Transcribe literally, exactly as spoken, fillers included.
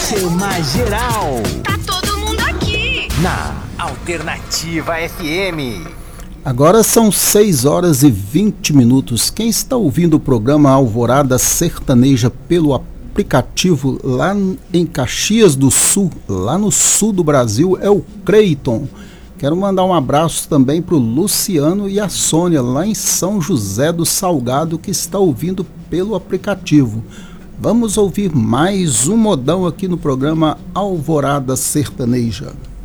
Chama geral. Tá todo mundo aqui. Na Alternativa F M. Agora são seis horas e vinte minutos. Quem está ouvindo o programa Alvorada Sertaneja pelo aplicativo lá em Caxias do Sul, lá no sul do Brasil, é o Creiton. Quero mandar um abraço também para o Luciano e a Sônia, lá em São José do Salgado, que está ouvindo pelo aplicativo. Vamos ouvir mais um modão aqui no programa Alvorada Sertaneja.